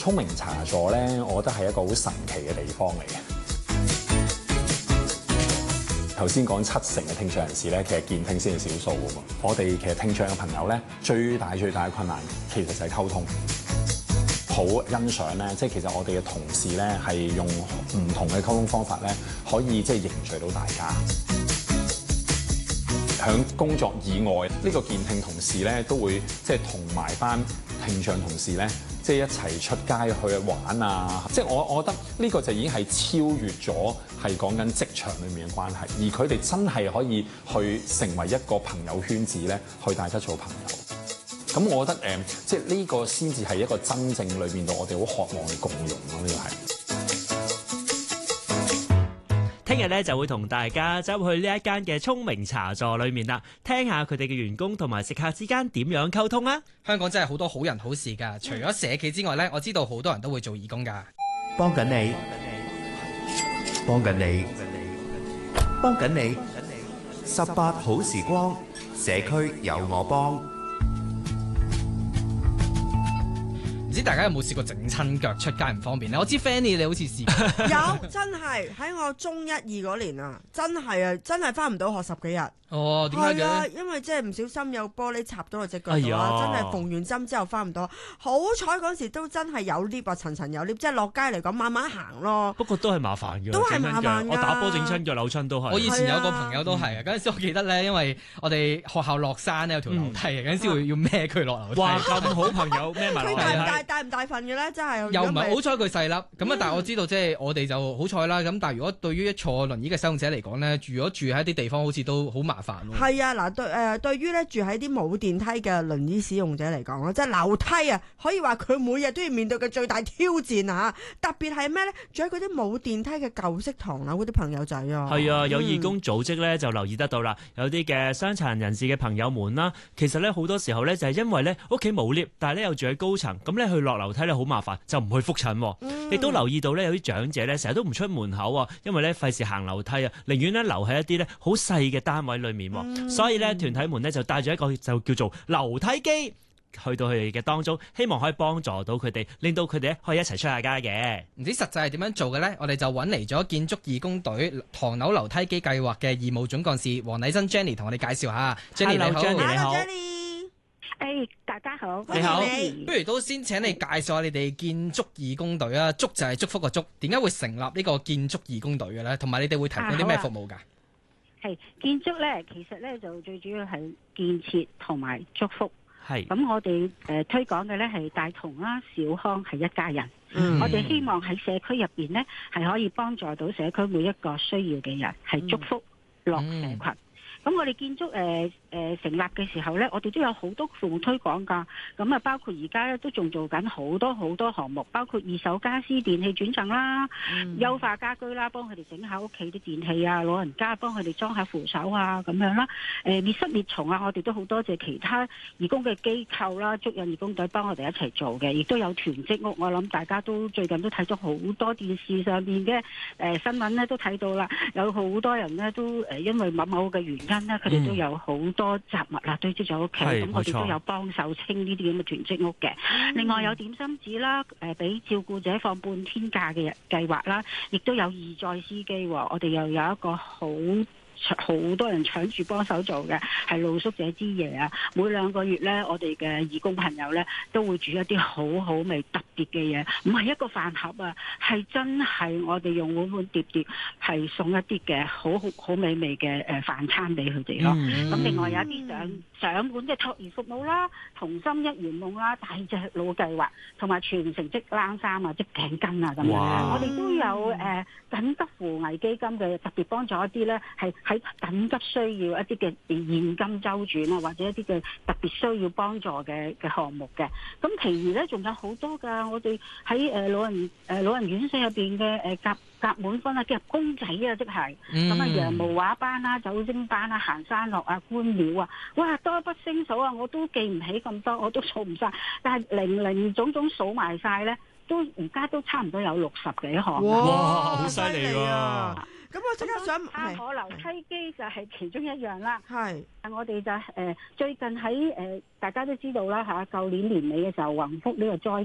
聰明茶座咧，我覺得係一個好神奇嘅地方嚟嘅。頭先講70%嘅聽障人士咧，其實健聽先係少數㗎嘛。我哋其實聽障嘅朋友咧，最大嘅困難其實就係溝通。好欣賞咧，即係其實我哋嘅同事咧係用唔同嘅溝通方法咧，可以即係凝聚到大家。喺工作以外，呢個健聽同事咧都會即係同埋班聽障同事咧，即係一齊出街去玩啊！即係我覺得呢個就已經係超越咗係講緊職場裡面嘅關係，而佢哋真係可以去成為一個朋友圈子咧，去大家做朋友。咁我覺得即係呢個先至係一個真正裏邊度我哋好渴望嘅共融咯，呢個係。 聽日咧就會同大家走去呢一間嘅聰明茶座裏面啦，聽下佢哋嘅員工同埋食客之間點樣溝通啊！ 香港真係好多好人好事㗎，除咗社企之外咧，我知道好多人都會做義工㗎。 幫緊你，幫緊你，幫緊你，18好時光，社區有我幫。 唔知大家有冇試過整親腳出街唔方便咧？我知 Fanny 你好似試過。 有，真係喺我中1、2嗰年啊，真係翻唔到學10幾日。 哦，點解嘅？ 係啊，因為即係唔小心有玻璃插到我隻腳度哎呀真係縫完針之後翻唔到。好彩嗰時都真係有 lift 啊，層有 lift，即係落街嚟講慢慢行咯。 不過都係麻煩嘅， 都係麻煩㗎。 我打波整親腳扭親都係。 我以前有個朋友都係啊，嗰陣時我記得咧，因為我哋學校落山咧有條樓梯嘅，嗰陣時會要孭佢落樓梯。 哇，咁好朋友孭埋落佢嚟。 大唔大份嘅咧？真係又唔係好彩佢細粒咁啊！但係我知道即係我哋就好彩啦。咁但係如果對於坐輪椅嘅使用者嚟講咧，如果住喺一啲地方，好似都好麻煩喎。 係啊，嗱對於咧住喺啲冇電梯嘅輪椅使用者嚟講咧，即係樓梯啊，可以話佢每日都要面對嘅最大挑戰啊！特別係咩咧？住喺嗰啲冇電梯嘅舊式唐樓嗰啲朋友仔啊， 係啊，有義工組織咧就留意得到啦，有啲嘅傷殘人士嘅朋友們啦，其實咧好多時候咧就係因為咧屋企冇 lift，但係咧又住喺高層，咁咧去落樓梯咧好麻煩，就唔去覆診。亦都留意到咧有啲長者咧成日都唔出門口啊，因為咧費事行樓梯啊，寧願咧留喺一啲咧好細嘅單位裏面。所以咧團體們咧就帶咗一個就叫做樓梯機去到佢哋嘅當中，希望可以幫助到佢哋，令到佢哋咧可以一齊出下街嘅。 唔知實際係點樣做嘅呢？我哋就揾嚟咗建築義工隊唐樓樓梯機計劃嘅義務總幹事黃麗珍 Jenny 同我哋介紹下。Jenny 你好。 Jenny 你好。 大家好， 你好。 不如都先請你介紹下你哋建築義工隊啊。祝就係祝福個祝，點解會成立呢個建築義工隊嘅呢？同埋你哋會提供啲咩服務㗎？ 係建築咧，其實咧就最主要係建設同埋祝福。 係咁我哋推廣嘅咧係大同啦、小康係一家人。我哋希望喺社區入邊咧係可以幫助到社區每一個需要嘅人，係祝福樂社群。咁我哋建築成立嘅時候咧，我哋都有好多服務推廣㗎。咁啊，包括而家咧都仲做緊好多項目，包括二手家私電器轉贈啦、優化家居啦，幫佢哋整下屋企啲電器啊，老人家幫佢哋裝下扶手啊咁樣啦。滅虱滅蟲啊，我哋都好多謝其他義工嘅機構啦，足印義工隊幫我哋一齊做嘅，亦都有囤積屋。我諗大家都最近都睇咗好多電視上邊嘅新聞咧，都睇到啦，有好多人咧都因為某嘅原因。佢哋都有好多雜物啦，堆積咗屋企，咁我哋都有幫手清呢啲咁嘅囤積屋嘅。另外有點心紙啦，俾照顧者放半天假嘅計劃啦，亦都有義載司機，我哋又有一個好多人搶住幫手做嘅，係露宿者之夜啊！每2個月呢，我哋嘅義工朋友呢都會煮一啲好好味、特別嘅嘢，唔係一個飯盒啊，係真係我哋用碗碟係送一啲嘅好美味嘅飯餐俾佢哋咯。咁另外有一啲上門嘅托兒服務啦、同心一圓夢啦、大隻佬計劃，同埋全城織冷衫啊、織頸巾啊咁樣。我哋都有緊急扶危基金嘅特別幫助一啲呢係喺緊急需要一啲嘅現金周轉啊，或者一啲嘅特別需要幫助嘅項目嘅。咁其餘咧仲有好多㗎，我哋喺老人院舍入邊嘅夾滿分啊，夾公仔啊，即係咁啊，羊毛畫班啊、酒精班啊、行山樂啊、觀鳥啊，哇，多不勝數啊！我都記唔起咁多，我都數唔晒，但係零總數埋晒咧，而家都差唔多有60幾項。 哇，好犀利喎！ 咁我即刻想下可樓梯機就係其中一樣啦。 係， 我哋就最近喺大家都知道啦嚇，舊年年尾嘅時候，宏福呢個災